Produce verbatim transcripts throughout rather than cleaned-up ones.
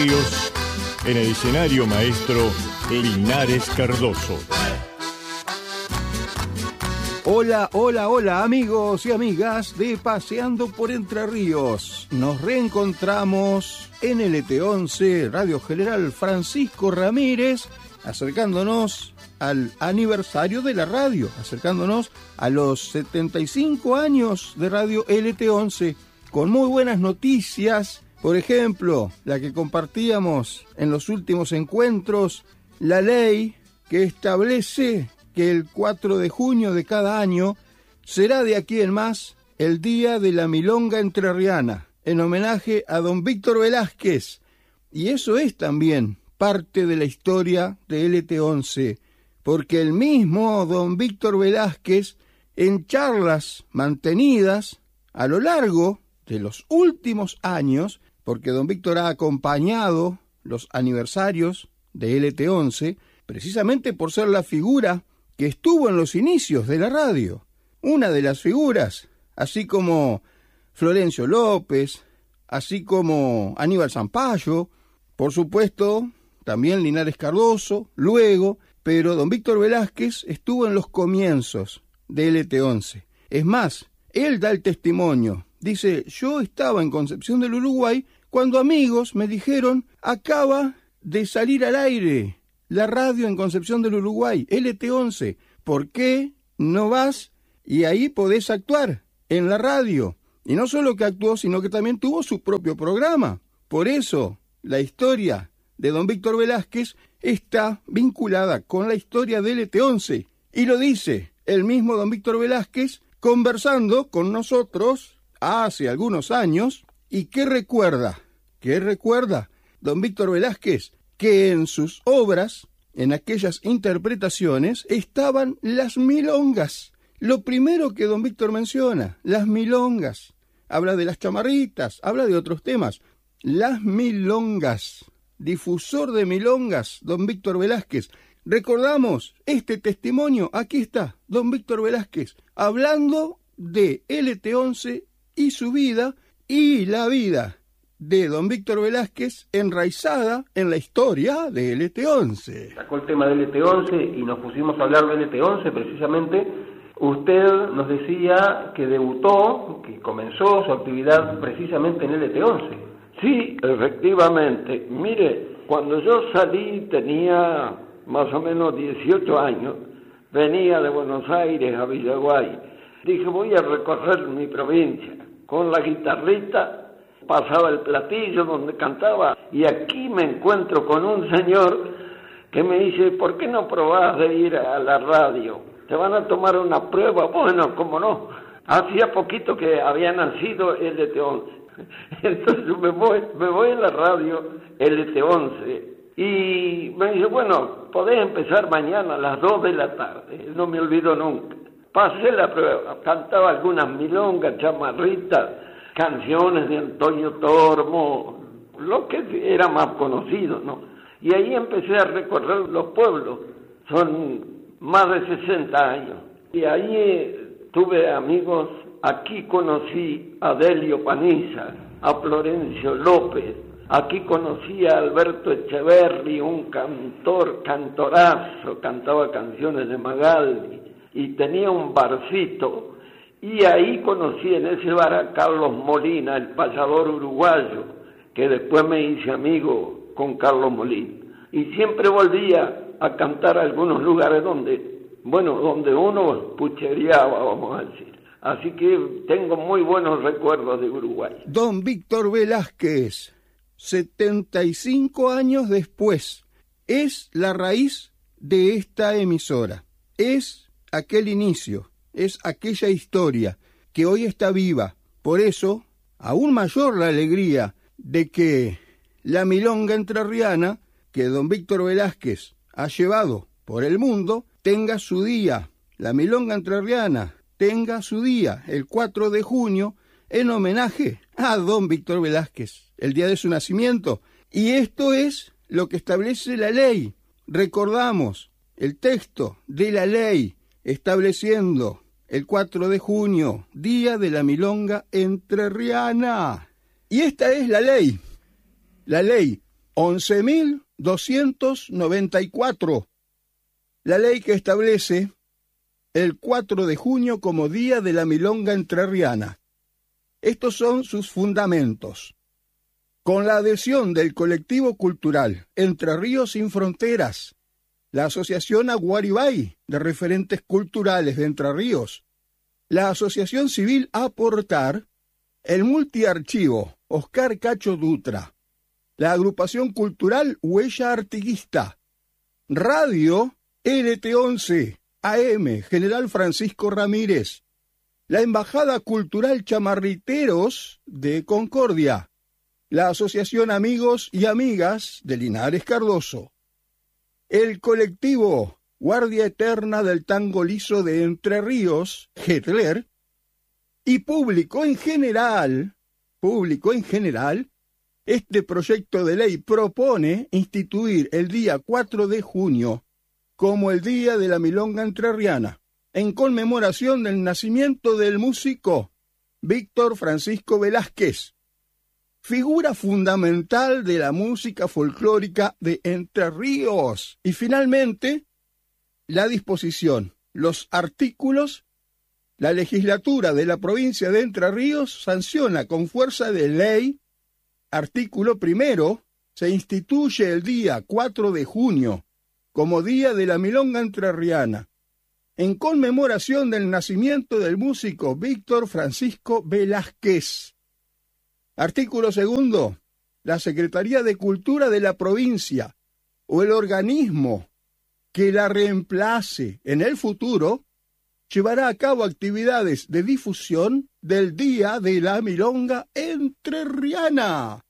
Ríos, en el escenario maestro Linares Cardoso. Hola, hola, hola amigos y amigas de Paseando por Entre Ríos. Nos reencontramos en L T once, Radio General Francisco Ramírez, acercándonos al aniversario de la radio, acercándonos a los setenta y cinco años de Radio L T once, con muy buenas noticias. Por ejemplo, la que compartíamos en los últimos encuentros, la ley que establece que el cuatro de junio de cada año será de aquí en más el Día de la Milonga Entrerriana, en homenaje a don Víctor Velázquez. Y eso es también parte de la historia de L T once, porque el mismo don Víctor Velázquez, en charlas mantenidas a lo largo de los últimos años, porque don Víctor ha acompañado los aniversarios de L T once, precisamente por ser la figura que estuvo en los inicios de la radio. Una de las figuras, así como Florencio López, así como Aníbal Zampayo, por supuesto, también Linares Cardoso, luego, pero don Víctor Velázquez estuvo en los comienzos de L T once. Es más, él da el testimonio. Dice, yo estaba en Concepción del Uruguay cuando amigos me dijeron, acaba de salir al aire la radio en Concepción del Uruguay, L T once, ¿por qué no vas y ahí podés actuar en la radio? Y no solo que actuó, sino que también tuvo su propio programa. Por eso, la historia de don Víctor Velázquez está vinculada con la historia de L T once. Y lo dice el mismo don Víctor Velázquez conversando con nosotros hace algunos años. ¿Y qué recuerda? ¿Qué recuerda don Víctor Velázquez? Que en sus obras, en aquellas interpretaciones, estaban las milongas. Lo primero que don Víctor menciona, las milongas. Habla de las chamarritas, habla de otros temas. Las milongas. Difusor de milongas, don Víctor Velázquez. Recordamos este testimonio, aquí está, don Víctor Velázquez, hablando de L T once y su vida y la vida de don Víctor Velázquez, enraizada en la historia de L T once. Sacó el tema de L T once y nos pusimos a hablar de L T once precisamente. Usted nos decía que debutó, que comenzó su actividad precisamente en L T once. Sí, efectivamente. Mire, cuando yo salí tenía más o menos dieciocho años, venía de Buenos Aires a Villaguay. Dije, voy a recorrer mi provincia con la guitarrita. Pasaba el platillo donde cantaba y aquí me encuentro con un señor que me dice, ¿por qué no probás de ir a la radio? ¿Te van a tomar una prueba? Bueno, ¿cómo no? Hacía poquito que había nacido L T once. Entonces me voy, me voy a la radio L T once y me dice, bueno, podés empezar mañana a las dos de la tarde. No me olvido nunca. Pasé la prueba, cantaba algunas milongas, chamarritas, canciones de Antonio Tormo, lo que era más conocido, ¿no? Y ahí empecé a recorrer los pueblos, son más de sesenta años. Y ahí eh, tuve amigos, aquí conocí a Delio Paniza, a Florencio López, aquí conocí a Alberto Echeverri, un cantor, cantorazo, cantaba canciones de Magaldi, y tenía un barcito. Y ahí conocí en ese bar a Carlos Molina, el payador uruguayo, que después me hice amigo con Carlos Molina. Y siempre volvía a cantar a algunos lugares donde, bueno, donde uno puchereaba, vamos a decir. Así que tengo muy buenos recuerdos de Uruguay. Don Víctor Velázquez, setenta y cinco años después, es la raíz de esta emisora. Es aquel inicio. Es aquella historia que hoy está viva. Por eso, aún mayor la alegría de que la milonga entrerriana, que don Víctor Velázquez ha llevado por el mundo, tenga su día. La milonga entrerriana tenga su día, el cuatro de junio, en homenaje a don Víctor Velázquez, el día de su nacimiento. Y esto es lo que establece la ley. Recordamos el texto de la ley estableciendo el cuatro de junio, Día de la Milonga Entrerriana. Y esta es la ley, la ley once mil doscientos noventa y cuatro, la ley que establece el cuatro de junio como Día de la Milonga Entrerriana. Estos son sus fundamentos. Con la adhesión del colectivo cultural Entre Ríos Sin Fronteras, la Asociación Aguaribay de Referentes Culturales de Entre Ríos, la Asociación Civil Aportar, el multiarchivo Oscar Cacho Dutra, la Agrupación Cultural Huella Artiguista, Radio L T once A M General Francisco Ramírez, la Embajada Cultural Chamarriteros de Concordia, la Asociación Amigos y Amigas de Linares Cardoso, el colectivo Guardia Eterna del Tango Liso de Entre Ríos, Hitler, y público en general, público en general, este proyecto de ley propone instituir el día cuatro de junio como el Día de la Milonga Entrerriana, en conmemoración del nacimiento del músico Víctor Francisco Velázquez, figura fundamental de la música folclórica de Entre Ríos. Y finalmente, la disposición, los artículos. La legislatura de la provincia de Entre Ríos sanciona con fuerza de ley, artículo primero, se instituye el día cuatro de junio como Día de la Milonga Entrerriana, en conmemoración del nacimiento del músico Víctor Francisco Velázquez. Artículo segundo, la Secretaría de Cultura de la provincia o el organismo que la reemplace en el futuro llevará a cabo actividades de difusión del Día de la Milonga Entrerriana.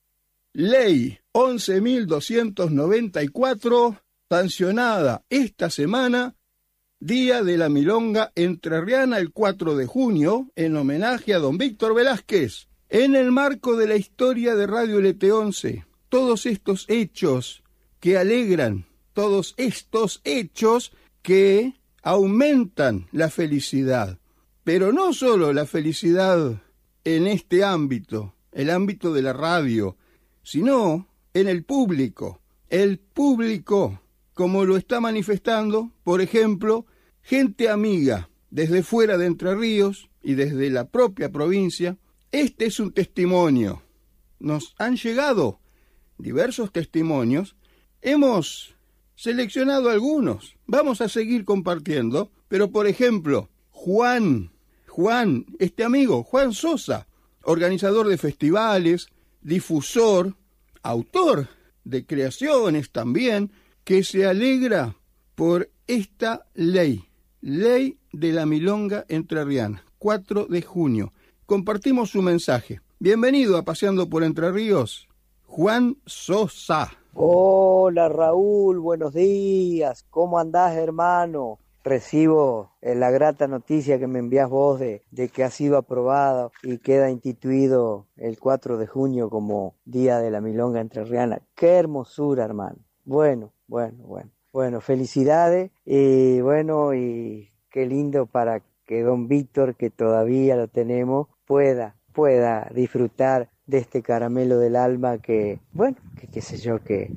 Ley once mil doscientos noventa y cuatro, sancionada esta semana, Día de la Milonga Entrerriana el cuatro de junio, en homenaje a don Víctor Velázquez. En el marco de la historia de Radio L T once, todos estos hechos que alegran, todos estos hechos que aumentan la felicidad, pero no solo la felicidad en este ámbito, el ámbito de la radio, sino en el público. El público, como lo está manifestando, por ejemplo, gente amiga desde fuera de Entre Ríos y desde la propia provincia. Este es un testimonio. Nos han llegado diversos testimonios. Hemos seleccionado algunos. Vamos a seguir compartiendo. Pero, por ejemplo, Juan, Juan, este amigo, Juan Sosa, organizador de festivales, difusor, autor de creaciones también, que se alegra por esta ley, Ley de la Milonga Entrerriana, cuatro de junio. Compartimos su mensaje. Bienvenido a Paseando por Entre Ríos, Juan Sosa. Hola Raúl, buenos días. ¿Cómo andás, hermano? Recibo eh, la grata noticia que me envías vos de, de que ha sido aprobado y queda instituido el cuatro de junio como Día de la Milonga Entrerriana. ¡Qué hermosura, hermano! Bueno, bueno, bueno. Bueno, felicidades y bueno, y qué lindo para que don Víctor, que todavía lo tenemos, pueda, pueda disfrutar de este caramelo del alma que, bueno, que qué sé yo, que,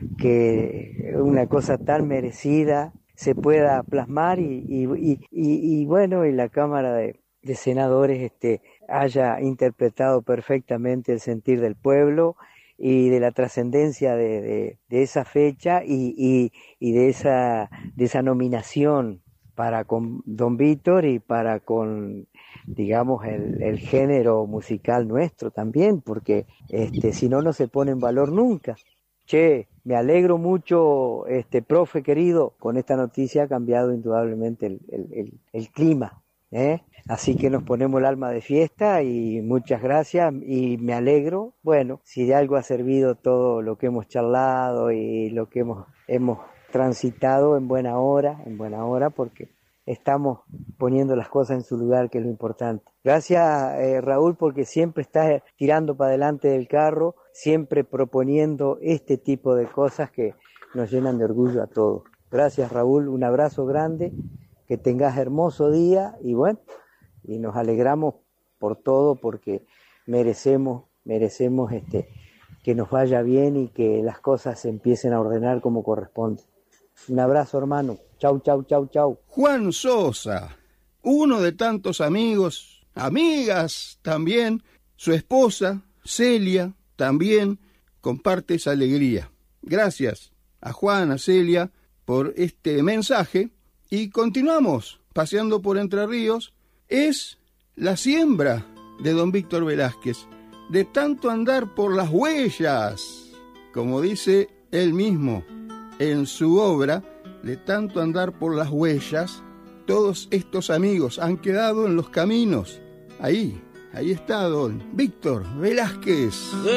que una cosa tan merecida se pueda plasmar y, y, y, y, y bueno, y la Cámara de, de Senadores este, haya interpretado perfectamente el sentir del pueblo y de la trascendencia de, de, de esa fecha y, y, y de esa, de esa nominación para con don Víctor y para con, digamos, el, el género musical nuestro también, porque este, si no, no se pone en valor nunca. Che, me alegro mucho, este profe querido, con esta noticia ha cambiado indudablemente el, el, el, el clima, ¿eh? Así que nos ponemos el alma de fiesta y muchas gracias y me alegro. Bueno, si de algo ha servido todo lo que hemos charlado y lo que hemos, hemos transitado en buena hora, en buena hora, porque estamos poniendo las cosas en su lugar, que es lo importante. Gracias, eh, Raúl, porque siempre estás tirando para adelante del carro, siempre proponiendo este tipo de cosas que nos llenan de orgullo a todos. Gracias, Raúl, un abrazo grande, que tengas hermoso día y bueno, y nos alegramos por todo porque merecemos, merecemos este, que nos vaya bien y que las cosas se empiecen a ordenar como corresponde. Un abrazo, hermano. Chau, chau, chau, chau. Juan Sosa, uno de tantos amigos, amigas también, su esposa, Celia, también comparte esa alegría. Gracias a Juan, a Celia, por este mensaje. Y continuamos paseando por Entre Ríos. Es la siembra de don Víctor Velázquez, de tanto andar por las huellas, como dice él mismo en su obra, de tanto andar por las huellas, todos estos amigos han quedado en los caminos. Ahí, ahí está don Víctor Velázquez.